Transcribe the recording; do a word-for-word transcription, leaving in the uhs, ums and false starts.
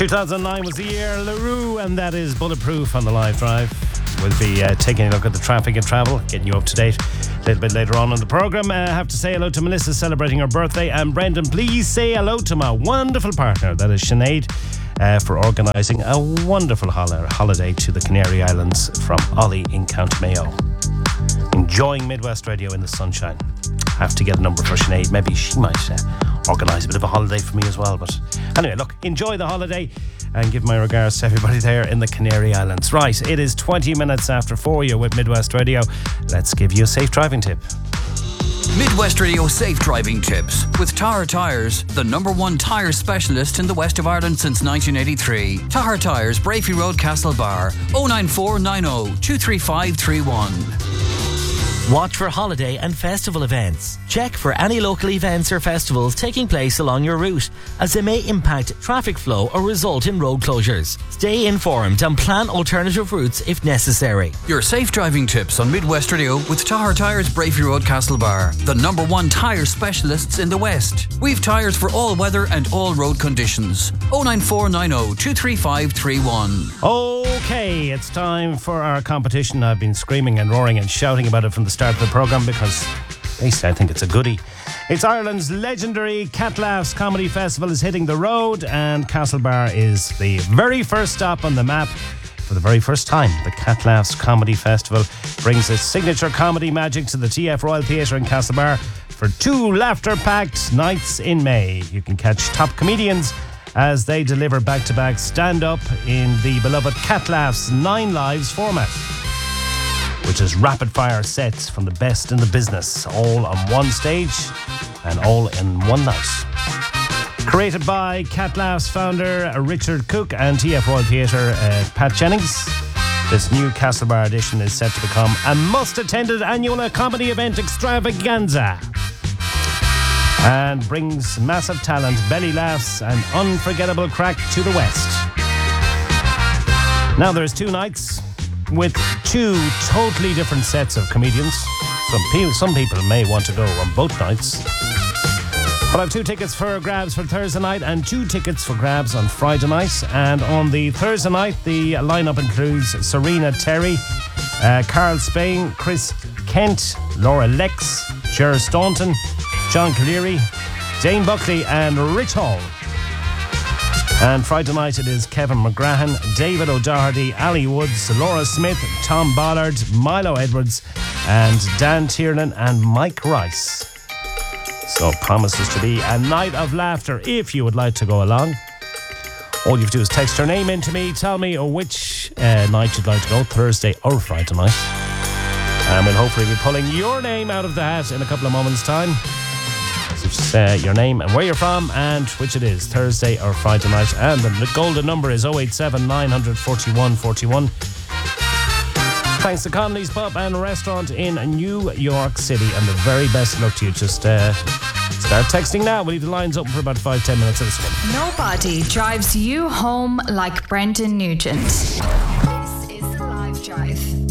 two thousand nine was the year, LaRue, and that is Bulletproof on the live drive. We'll be uh, taking a look at the traffic and travel, getting you up to date a little bit later on in the programme. Uh, I have to say hello to Melissa celebrating her birthday, and Brendan, please say hello to my wonderful partner, that is Sinead, uh, for organising a wonderful hol- holiday to the Canary Islands from Ollie in County Mayo. Enjoying Midwest Radio in the sunshine. Have to get a number for Sinead. Maybe she might uh, organise a bit of a holiday for me as well. But anyway, look, enjoy the holiday and give my regards to everybody there in the Canary Islands. Right, it is twenty minutes after four. You're with Midwest Radio. Let's give you a safe driving tip. Midwest Radio Safe Driving Tips with Tahar Tyres, the number one tyre specialist in the west of Ireland since nineteen eighty-three. Tahar Tyres, Brafey Road, Castlebar, oh nine four nine oh two three five three one. Watch for holiday and festival events. Check for any local events or festivals taking place along your route, as they may impact traffic flow or result in road closures. Stay informed and plan alternative routes if necessary. Your safe driving tips on Midwest Radio with Tahar Tyres, Brafey Road, Castlebar, the number one tyre specialists in the West. We've tyres for all weather and all road conditions. oh nine four nine oh two three five three one. Okay, it's time for our competition. I've been screaming and roaring and shouting about it from the start of the programme because at least I think it's a goodie. It's Ireland's legendary Cat Laughs Comedy Festival is hitting the road, and Castlebar is the very first stop on the map. For the very first time, the Cat Laughs Comedy Festival brings its signature comedy magic to the T F Royal Theatre in Castlebar for two laughter-packed nights in May. You can catch top comedians as they deliver back-to-back stand-up in the beloved Cat Laughs Nine Lives format, which is rapid-fire sets from the best in the business, all on one stage and all in one night. Created by Cat Laughs founder Richard Cook and T F Royal Theatre uh, Pat Jennings, this new Castlebar edition is set to become a must-attended annual comedy event extravaganza and brings massive talent, belly laughs and unforgettable crack to the West. Now there's two nights with two totally different sets of comedians. Some people, some people may want to go on both nights. But I have two tickets for grabs for Thursday night and two tickets for grabs on Friday night. And on the Thursday night, the lineup includes Serena Terry, uh, Carl Spain, Chris Kent, Laura Lex, Cher Staunton, John Cleary, Dane Buckley and Rich Hall. And Friday night it is Kevin McGrahan, David O'Doherty, Ali Woods, Laura Smith, Tom Ballard, Milo Edwards and Dan Tiernan and Mike Rice. So it promises to be a night of laughter if you would like to go along. All you have to do is text your name in to me, tell me which uh, night you'd like to go, Thursday or Friday night. And we'll hopefully be pulling your name out of the hat in a couple of moments' time. So just uh, your name and where you're from and which it is, Thursday or Friday night. And the golden number is oh eight seven nine four one four one. Thanks to Connolly's Pub and Restaurant in New York City, and the very best luck to you. Just uh, start texting now. We'll leave the lines open for about five, ten minutes of this one. Nobody drives you home like Brendan Nugent. This is the Live Drive.